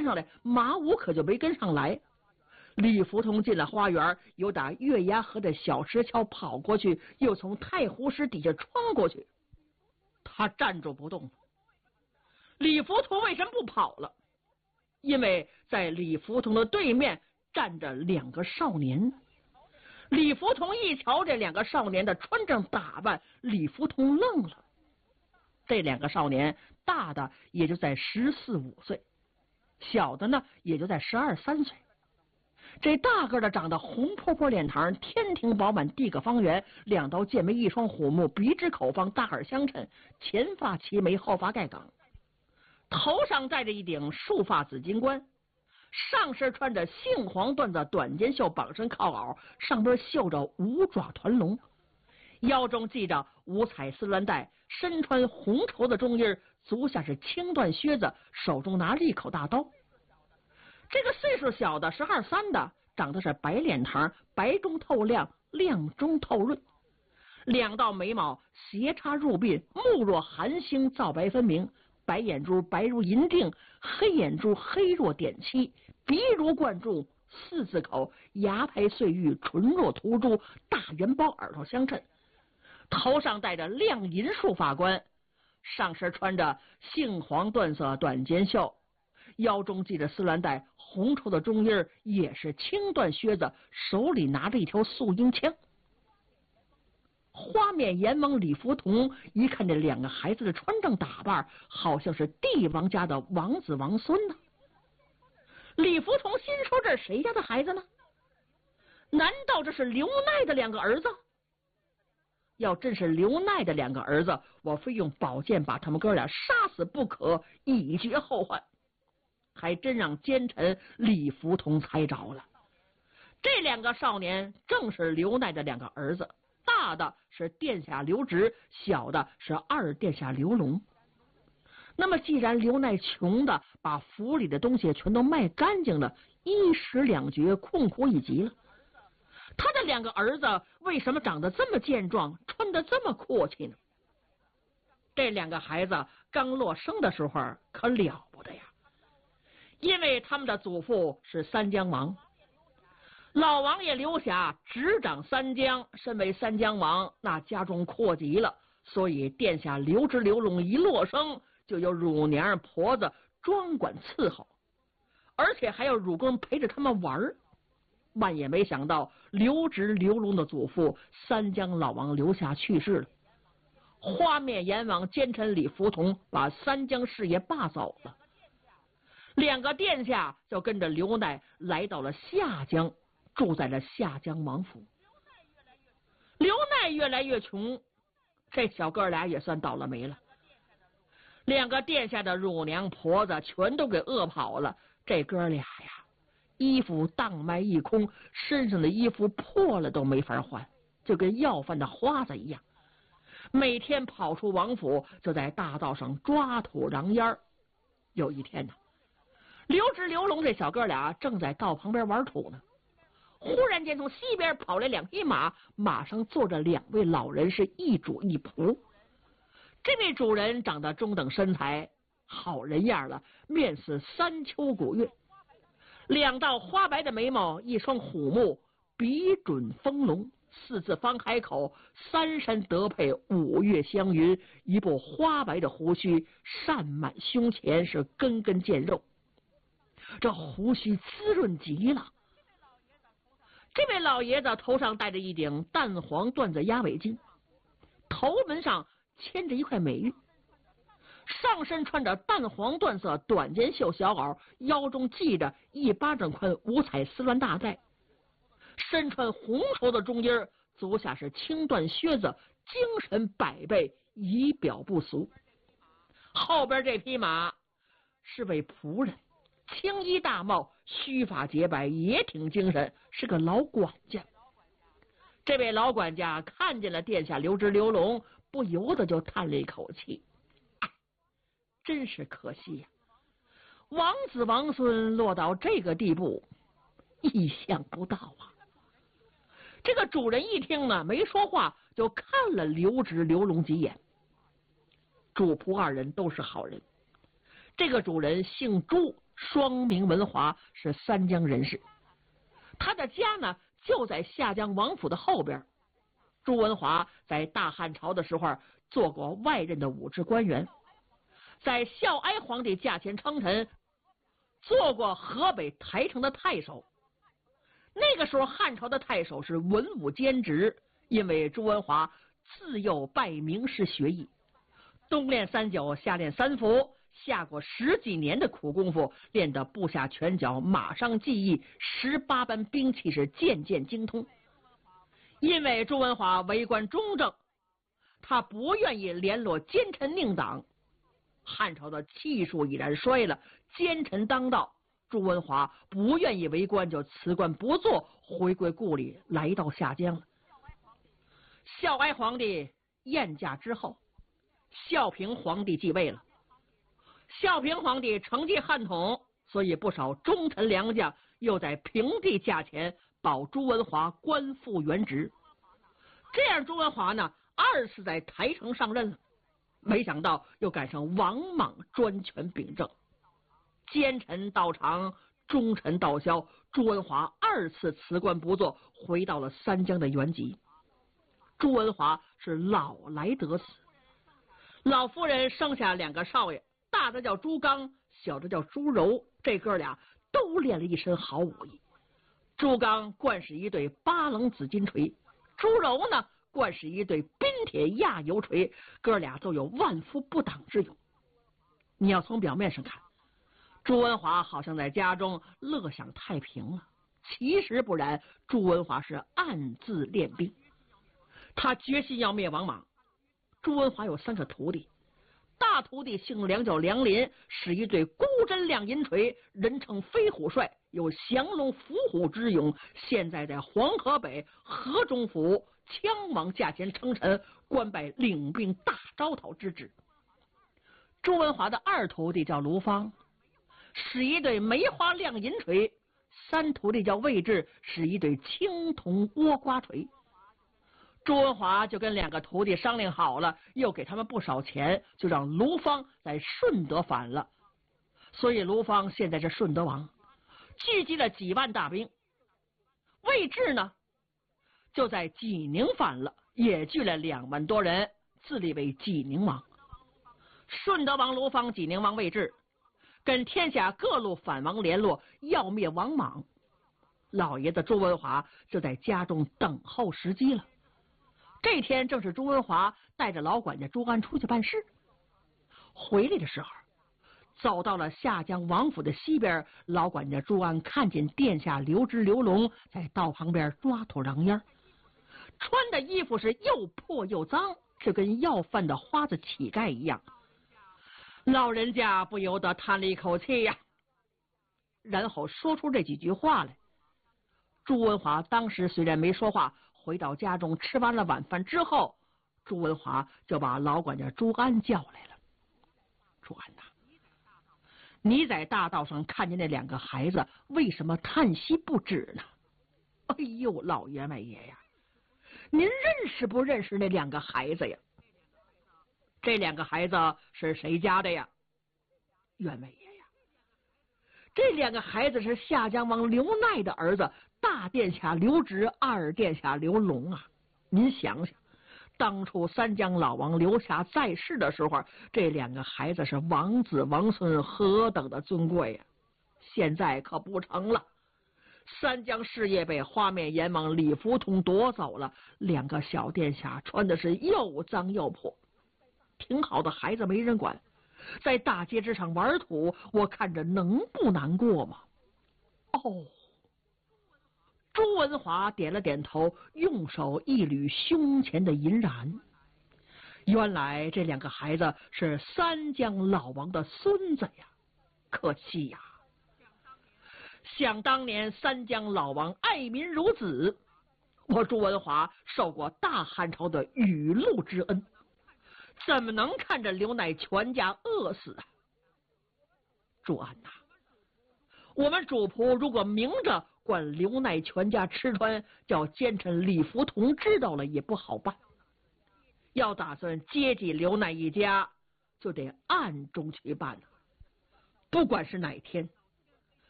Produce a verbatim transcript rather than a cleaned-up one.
跟上来，马武可就没跟上来。李福通进了花园，又打月牙河的小石桥跑过去，又从太湖石底下穿过去。他站住不动了。李福通为什么不跑了？因为在李福通的对面站着两个少年。李福通一瞧这两个少年的穿着打扮，李福通愣了。这两个少年大的也就在十四五岁，小的呢也就在十二三岁。这大个的长得红扑扑脸膛，天庭饱满，地个方圆，两刀剑眉，一双虎目，鼻直口方，大耳相衬，前发齐眉，后发盖岗，头上戴着一顶束发紫金冠，上身穿着杏黄缎子短肩袖，绑身靠袄，上边绣着五爪团龙，腰中系着五彩丝鸾带，身穿红绸的中衣，足下是青缎靴子，手中拿着一口大刀。这个岁数小的十二三的，长得是白脸膛，白中透亮，亮中透润，两道眉毛斜插入鬓，目若寒星，皂白分明，白眼珠白如银锭，黑眼珠黑若点漆，鼻如灌注，四字口，牙拍碎玉，唇若涂朱，大圆包耳朵相衬，头上戴着亮银束发冠，上身穿着杏黄缎色短肩袖，腰中系着丝鸾带，红绸的中衣也是青缎靴子，手里拿着一条素鹰枪。花面阎王李福同一看这两个孩子的穿着打扮，好像是帝王家的王子王孙呢。李福同心说，这是谁家的孩子呢？难道这是刘奈的两个儿子？要真是刘奈的两个儿子，我非用宝剑把他们哥俩杀死不可，以绝后患。还真让奸臣李福同猜着了。这两个少年正是刘奈的两个儿子，大的是殿下刘直，小的是二殿下刘龙。那么既然刘奈穷的把府里的东西全都卖干净了，一时两绝，困苦已极了，他的两个儿子为什么长得这么健壮，穿得这么阔气呢？这两个孩子刚落生的时候可了不得呀，因为他们的祖父是三江王，老王爷刘霞执掌三江，身为三江王，那家中阔极了，所以殿下刘直刘龙一落生就有乳娘婆子专管伺候，而且还有乳工陪着他们玩。万也没想到刘直刘龙的祖父三江老王刘霞去世了，花面阎王奸臣李福同把三江事业霸走了，两个殿下就跟着刘奈来到了下江，住在了下江王府。刘奈越来越穷，这小哥俩也算倒了霉了。两个殿下的乳娘婆子全都给饿跑了，这哥俩呀，衣服当卖一空，身上的衣服破了都没法换，就跟要饭的花子一样，每天跑出王府，就在大道上抓土瓤烟。有一天呢，刘直刘龙这小哥俩正在道旁边玩土呢，忽然间从西边跑来两匹马，马上坐着两位老人，是一主一仆。这位主人长得中等身材，好人样了，面似三秋古月，两道花白的眉毛，一双虎目，鼻准丰隆，四字方开口，三山得配，五岳相云，一部花白的胡须扇满胸前，是根根见肉，这胡须滋润极了。这位老爷子头上戴着一顶淡黄缎子鸭尾巾，头门上牵着一块美玉，上身穿着淡黄缎色短肩袖小袄，腰中系着一巴掌宽五彩丝鸾大带，身穿红绸的中衣，足下是青缎靴子，精神百倍，仪表不俗。后边这匹马是位仆人，青衣大帽，须发洁白，也挺精神，是个老管家。这位老管家看见了殿下刘直刘龙，不由得就叹了一口气，真是可惜呀、啊，王子王孙落到这个地步，意想不到啊。这个主人一听呢，没说话，就看了刘直刘龙几眼。主仆二人都是好人，这个主人姓朱， 双名文华是三江人士，他的家呢就在下江王府的后边。朱文华在大汉朝的时候做过外任的武职官员，在孝哀皇帝驾前称臣，做过河北台城的太守。那个时候汉朝的太守是文武兼职，因为朱文华自幼拜名师学艺，冬练三九，夏练三伏，下过十几年的苦功夫，练得部下拳脚，马上技艺，十八般兵器是渐渐精通。因为朱文华为官忠正，他不愿意联络奸臣佞党，汉朝的气数已然衰了，奸臣当道，朱文华不愿意为官，就辞官不做，回归故里，来到下江了。孝哀皇帝晏驾之后，孝平皇帝继位了。孝平皇帝承继汉统，所以不少忠臣良将又在平帝驾前保朱文华官复原职。这样朱文华呢二次在台城上任了，没想到又赶上王莽专权秉政，奸臣道长，忠臣道消，朱文华二次辞官不做，回到了三江的原籍。朱文华是老来得子，老夫人生下两个少爷，大的叫朱刚，小的叫朱柔，这哥俩都练了一身好武艺。朱刚惯使一对八棱紫金锤，朱柔呢惯使一对冰铁压油锤，哥俩都有万夫不挡之勇。你要从表面上看，朱文华好像在家中乐享太平了，其实不然，朱文华是暗自练兵。他决心要灭王莽。朱文华有三个徒弟，大徒弟姓梁，叫梁林，使一对孤针亮银锤，人称飞虎帅，有降龙伏虎之勇，现在在黄河北河中府羌王驾前称臣，官拜领兵大招讨之职。朱文华的二徒弟叫卢芳，使一对梅花亮银锤，三徒弟叫魏志，使一对青铜倭瓜锤。朱文华就跟两个徒弟商量好了，又给他们不少钱，就让卢芳在顺德反了。所以卢芳现在是顺德王，聚集了几万大兵。魏志呢就在济宁反了，也聚了两万多人，自立为济宁王。顺德王卢芳、济宁王魏志跟天下各路反王联络，要灭王莽。老爷子朱文华就在家中等候时机了。这天正是朱文华带着老管家朱安出去办事，回来的时候走到了下江王府的西边，老管家朱安看见殿下刘芝、刘龙在道旁边抓土瓤烟，穿的衣服是又破又脏，是跟要饭的花子乞丐一样。老人家不由得叹了一口气呀，然后说出这几句话来。朱文华当时虽然没说话，回到家中吃完了晚饭之后，朱文华就把老管家朱安叫来了。朱安呐，你在大道上看见那两个孩子，为什么叹息不止呢？哎呦，老员外爷呀，您认识不认识那两个孩子呀？这两个孩子是谁家的呀？员外爷呀，这两个孩子是下江王刘鼐的儿子，大殿下刘直，二殿下刘龙啊。您想想，当初三江老王刘霞在世的时候，这两个孩子是王子王孙，何等的尊贵呀！现在可不成了，三江事业被花面阎王李福通夺走了，两个小殿下穿的是又脏又破，挺好的孩子没人管，在大街之上玩土，我看着能不难过吗？哦，朱文华点了点头，用手一捋胸前的银髯。原来这两个孩子是三江老王的孙子呀，可惜呀！想当年三江老王爱民如子，我朱文华受过大汉朝的雨露之恩，怎么能看着刘鼐全家饿死啊？朱安呐，我们主仆如果明着管刘鼐全家吃穿，叫奸臣李福同知道了也不好办。要打算接济刘鼐一家，就得暗中去办了。不管是哪天，